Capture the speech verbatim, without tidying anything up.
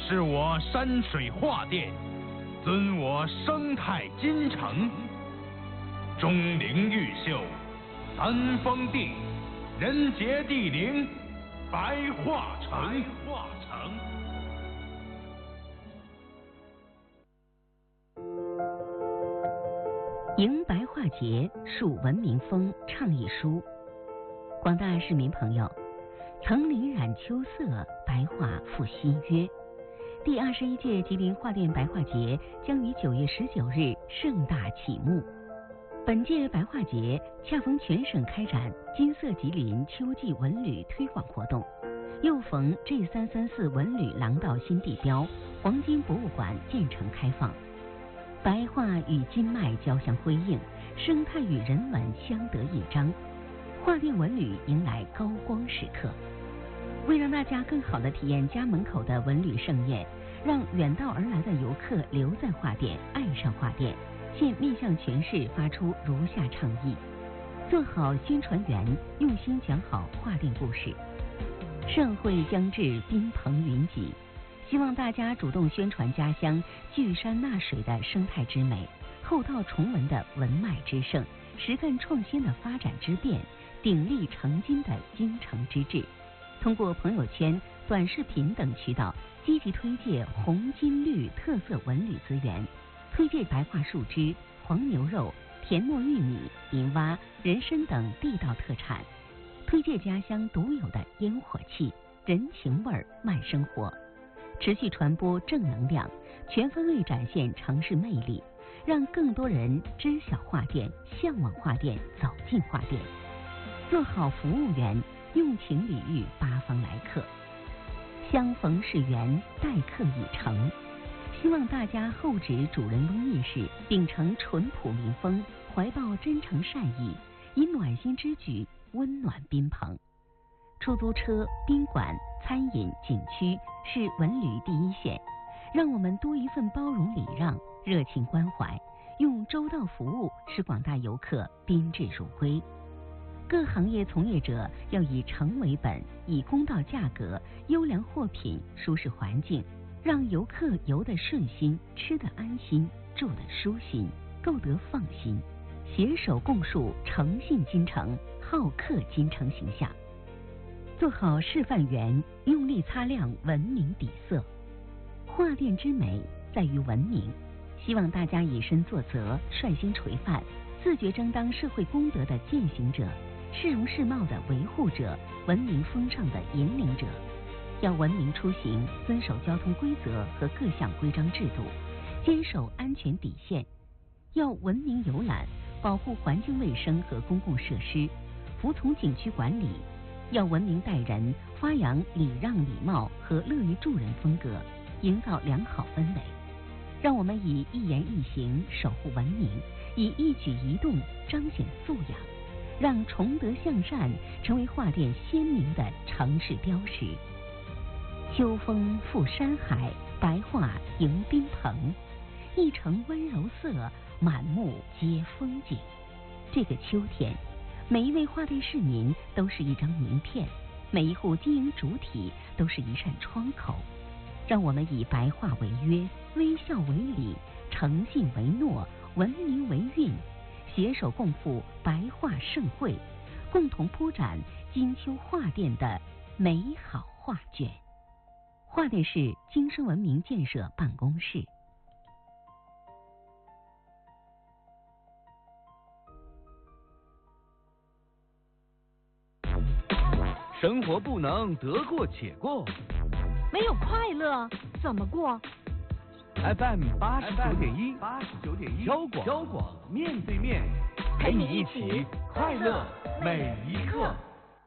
视我山水画殿，尊我生态金城。钟灵毓秀，三峰地，人杰地灵，白化城。白化城。 迎白化节，树文明风倡议书。广大市民朋友，层林染秋色，白化复新约。第二十一届吉林画殿白化节将于九月十九日盛大启幕。本届白化节恰逢全省开展金色吉林秋季文旅推广活动，又逢 G 三三四文旅廊道新地标黄金博物馆建成开放。白化与金脉交相辉映，生态与人文相得益彰，画殿文旅迎来高光时刻。为让大家更好地体验家门口的文旅盛宴，让远道而来的游客留在画殿，爱上画殿，现面向全市发出如下倡议：做好宣传员，用心讲好画殿故事。盛会将至，宾朋云集，希望大家主动宣传家乡聚山纳水的生态之美，后道崇文的文脉之盛，实干创新的发展之变，鼎力成金的京城之志。通过朋友圈、短视频等渠道，积极推介红金绿特色文旅资源，推介白化树枝、黄牛肉、田糯玉米、银蛙、人参等地道特产，推介家乡独有的烟火气、人情味儿、慢生活，持续传播正能量，全方位展现城市魅力，让更多人知晓画殿、向往画殿、走进画殿。做好服务员，用情礼遇八方来客，相逢是缘，待客已成。希望大家厚植主人翁意识，秉承淳朴民风，怀抱真诚善意，以暖心之举温暖宾朋。出租车、宾馆、餐饮、景区是文旅第一线，让我们多一份包容礼让、热情关怀，用周到服务使广大游客宾至如归。各行业从业者要以诚为本，以公道价格、优良货品、舒适环境，让游客游得顺心，吃得安心，住得舒心，购得放心，携手共树诚信京城、好客京城形象。做好示范员，用力擦亮文明底色。画殿之美在于文明，希望大家以身作则，率先垂范，自觉争当社会公德的践行者，市容市貌的维护者，文明风尚的引领者。要文明出行，遵守交通规则和各项规章制度，坚守安全底线。要文明游览，保护环境卫生和公共设施，服从景区管理。要文明待人，发扬礼让礼貌和乐于助人风格，营造良好氛围。让我们以一言一行守护文明，以一举一动彰显素养，让崇德向善成为画殿鲜明的城市标识。秋风赴山海，白化迎宾朋，一城温柔色，满目皆风景。这个秋天，每一位画殿市民都是一张名片，每一户经营主体都是一扇窗口。让我们以白化为约，微笑为礼，诚信为诺，文明为韵，携手共赴白化盛会，共同铺展金秋画殿的美好画卷。画殿市京深文明建设办公室。 生活不能得过且过， 没有快乐怎么过 ？F M 八十九点一，八十九点一，交广，交广面对面，陪你一起快乐每一刻。